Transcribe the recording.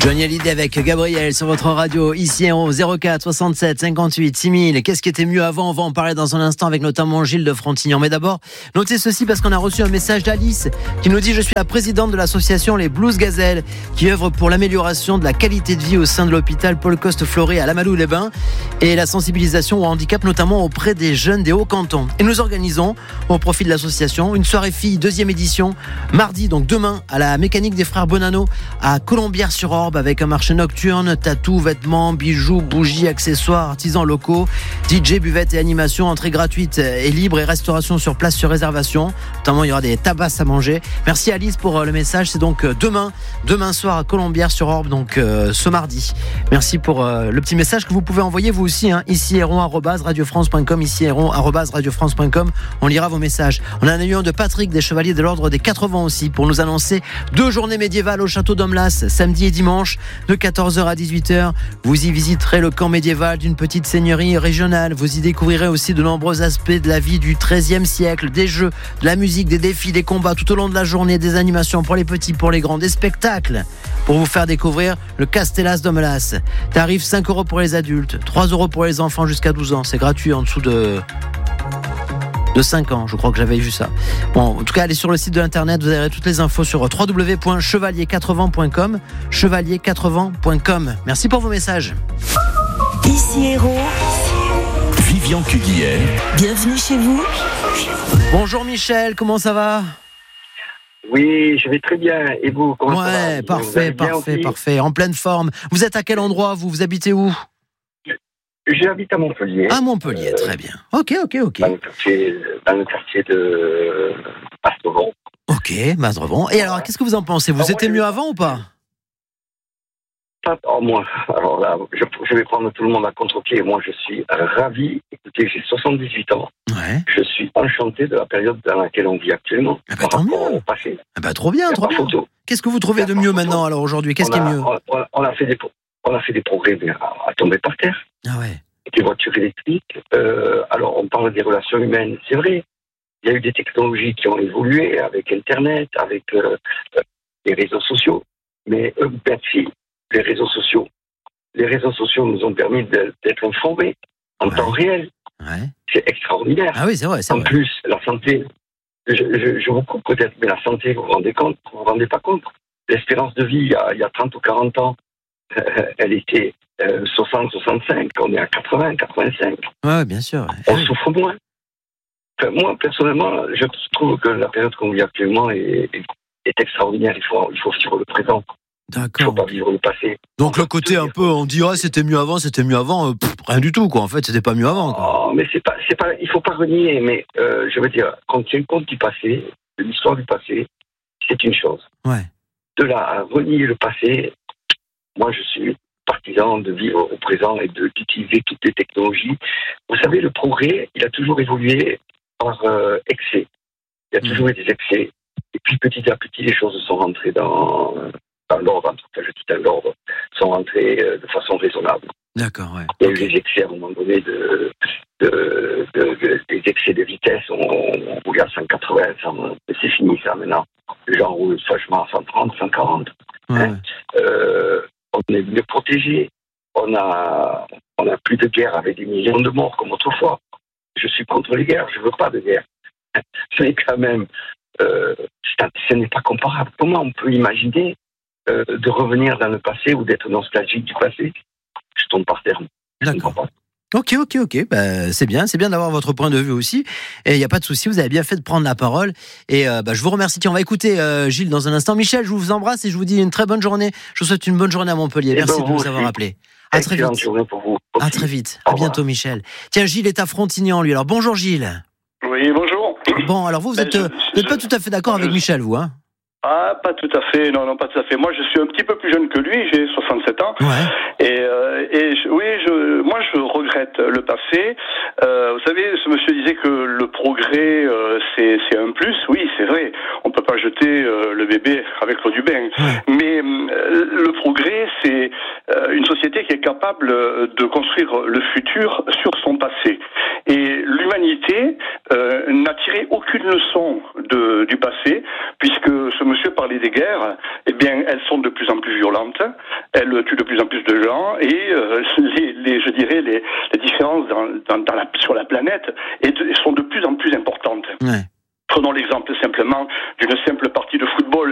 Johnny Hallyday avec Gabriel sur votre radio, ici au 04 67 58 6000. Qu'est-ce qui était mieux avant? On va en parler dans un instant avec notamment Gilles de Frontignan. Mais d'abord, notez ceci parce qu'on a reçu un message d'Alice qui nous dit: je suis la présidente de l'association Les Blues Gazelles qui œuvre pour l'amélioration de la qualité de vie au sein de l'hôpital Paul Coste-Fleury à Lamalou-les-Bains et la sensibilisation au handicap notamment auprès des jeunes des Hauts-Cantons. Et nous organisons au profit de l'association une soirée filles 2e édition mardi, donc demain, à la mécanique des frères Bonanno à Colombières-sur-Orbe, avec un marché nocturne, tatou, vêtements, bijoux, bougies, accessoires, artisans locaux, DJ, buvette et animation, entrée gratuite et libre et restauration sur place sur réservation. Notamment, il y aura des tabasses à manger. Merci Alice pour le message. C'est donc demain soir à Colombières-sur-Orbe, donc ce mardi. Merci pour le petit message que vous pouvez envoyer vous aussi, ici @radiofrance.com, ici @radiofrance.com. On lira vos messages. On en a eu un de Patrick des Chevaliers de l'Ordre des 4 Vents aussi pour nous annoncer 2 journées médiévales au château d'Omlas, samedi et dimanche de 14h à 18h. Vous y visiterez le camp médiéval d'une petite seigneurie régionale. Vous y découvrirez aussi de nombreux aspects de la vie du XIIIe siècle, des jeux, de la musique, des défis, des combats tout au long de la journée, des animations pour les petits, pour les grands, des spectacles pour vous faire découvrir le Castellas d'Omlas. Tarif 5 € pour les adultes, 3 € pour les enfants jusqu'à 12 ans. C'est gratuit en dessous de 5 ans, je crois que j'avais vu ça. Bon, en tout cas, allez sur le site de l'internet, vous avez toutes les infos sur www.chevalier80.com, chevalier80.com. Merci pour vos messages. Ici Héros, Vivian Cuguière. Bienvenue chez vous. Bonjour Michel, comment ça va? Oui, je vais très bien. Et vous, comment ça va? Ouais, parfait. En pleine forme. Vous êtes à quel endroit, vous habitez où? J'habite à Montpellier. À Montpellier, très bien. Ok. Dans le quartier de Mastrevon. Ok, Mastrevon. Et alors, qu'est-ce que vous en pensez? Vous étiez mieux avant ou pas? Moi, alors là, je vais prendre tout le monde à contre-pied. Moi, je suis ravi. Écoutez, j'ai 78 ans. Ouais. Je suis enchanté de la période dans laquelle on vit actuellement. Tant mieux. Au passé. Trop bien. Qu'est-ce que vous trouvez de mieux maintenant, alors aujourd'hui? Qu'est-ce qui est mieux? On a fait des progrès à tomber par terre. Ah ouais. Des voitures électriques. Alors, on parle des relations humaines, c'est vrai. Il y a eu des technologies qui ont évolué avec Internet, avec les réseaux sociaux. Mais merci, les réseaux sociaux nous ont permis d'être informés en temps réel. Ouais. C'est extraordinaire. Ah oui, c'est vrai. En plus, la santé, je vous coupe peut-être, mais la santé, vous vous rendez compte, vous vous rendez pas compte. L'espérance de vie, il y a 30 ou 40 ans, elle était 60, 65, on est à 80, 85. Ouais, bien sûr. On souffre moins. Enfin, moi, personnellement, je trouve que la période qu'on vit actuellement est extraordinaire. Il faut vivre le présent. D'accord. Il ne faut pas vivre le passé. Donc le côté un peu, on dit c'était mieux avant, rien du tout quoi. En fait, c'était pas mieux avant. Quoi. Oh, mais c'est pas, il faut pas renier. Mais je veux dire, quand on tient compte du passé, de l'histoire du passé, c'est une chose. Ouais. De là à renier le passé, moi je suis partisan de vivre au présent et d'utiliser toutes les technologies. Vous savez, le progrès, il a toujours évolué par excès. Il y a toujours eu des excès. Et puis petit à petit, les choses sont rentrées dans l'ordre, en tout cas, je dis dans l'ordre, sont rentrées de façon raisonnable. D'accord, ouais. Il y a eu des excès à un moment donné des excès de vitesse. On roule à 180, c'est fini ça maintenant. Les gens roulent sagement à 130, 140. Ouais. On est mieux protégés. On a plus de guerre avec des millions de morts comme autrefois. Je suis contre les guerres, je veux pas de guerre. Mais quand même, ce n'est pas comparable. Comment on peut imaginer de revenir dans le passé ou d'être nostalgique du passé? Je tombe par terre. D'accord. Ok. C'est bien d'avoir votre point de vue aussi. Et il n'y a pas de souci, vous avez bien fait de prendre la parole. Et je vous remercie. Tiens, on va écouter Gilles dans un instant. Michel, je vous embrasse et je vous dis une très bonne journée. Je vous souhaite une bonne journée à Montpellier. Merci de nous avoir appelés. À très vite. Journée pour vous. À très vite. À bientôt, Michel. Tiens, Gilles est à Frontignan, lui. Alors bonjour, Gilles. Oui, bonjour. Bon, alors vous n'êtes pas tout à fait d'accord avec Michel, vous, hein? Ah, pas tout à fait, non, pas tout à fait. Moi, je suis un petit peu plus jeune que lui, j'ai 67 ans. Ouais. Moi, je regrette le passé. Vous savez, ce monsieur disait que le progrès, c'est un plus. Oui, c'est vrai. On peut pas jeter le bébé avec l'eau du bain. Ouais. Mais le progrès, c'est une société qui est capable de construire le futur sur son passé. Et l'humanité l'humanité n'a tiré aucune leçon du passé, puisque ce monsieur parlait des guerres. Eh bien, elles sont de plus en plus violentes, elles tuent de plus en plus de gens, et les différences sur la planète sont de plus en plus importantes. Ouais. Prenons l'exemple simplement d'une simple partie de football.